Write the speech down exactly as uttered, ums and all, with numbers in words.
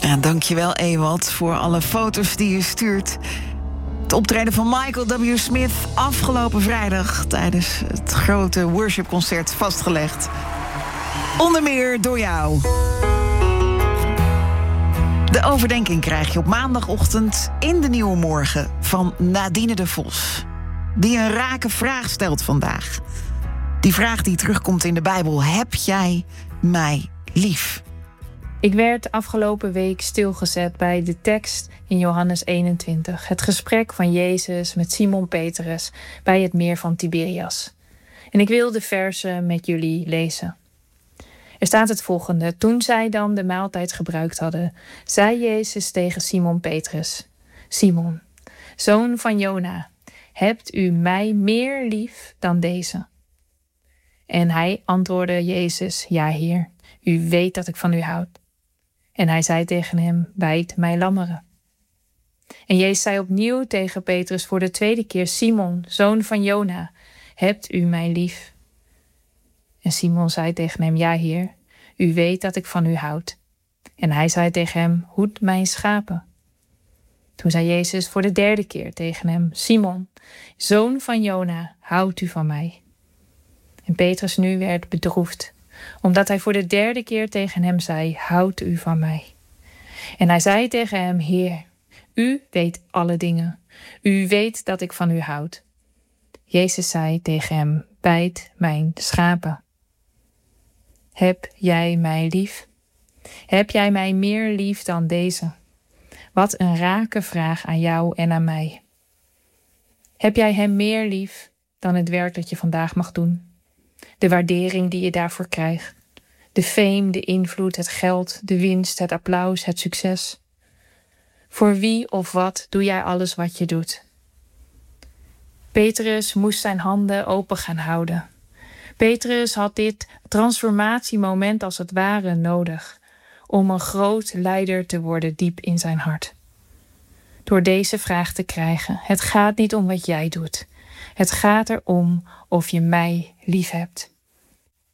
Ja, dankjewel Ewald voor alle foto's die je stuurt. Het optreden van Michael W. Smith afgelopen vrijdag tijdens het grote worshipconcert vastgelegd. Onder meer door jou. De overdenking krijg je op maandagochtend in de Nieuwe Morgen van Nadine de Vos. Die een rake vraag stelt vandaag. Die vraag die terugkomt in de Bijbel. Heb jij mij lief? Ik werd afgelopen week stilgezet bij de tekst in Johannes eenentwintig. Het gesprek van Jezus met Simon Petrus bij het meer van Tiberias. En ik wil de verzen met jullie lezen. Er staat het volgende. Toen zij dan de maaltijd gebruikt hadden, zei Jezus tegen Simon Petrus: Simon, zoon van Jona, hebt u mij meer lief dan deze? En hij antwoordde Jezus: Ja, Heer, u weet dat ik van u houd. En hij zei tegen hem: bijt mij lammeren. En Jezus zei opnieuw tegen Petrus voor de tweede keer: Simon, zoon van Jona, hebt u mij lief? En Simon zei tegen hem: Ja, Heer, u weet dat ik van u houd. En hij zei tegen hem: hoed mijn schapen. Toen zei Jezus voor de derde keer tegen hem: Simon, zoon van Jona, houdt u van mij? En Petrus nu werd bedroefd, omdat hij voor de derde keer tegen hem zei: houdt u van mij? En hij zei tegen hem: Heer, u weet alle dingen. U weet dat ik van u houd. Jezus zei tegen hem: bijt mijn schapen. Heb jij mij lief? Heb jij mij meer lief dan deze? Wat een rake vraag aan jou en aan mij. Heb jij hem meer lief dan het werk dat je vandaag mag doen? De waardering die je daarvoor krijgt. De fame, de invloed, het geld, de winst, het applaus, het succes. Voor wie of wat doe jij alles wat je doet? Petrus moest zijn handen open gaan houden. Petrus had dit transformatiemoment als het ware nodig om een groot leider te worden diep in zijn hart. Door deze vraag te krijgen: het gaat niet om wat jij doet. Het gaat erom of je mij lief hebt.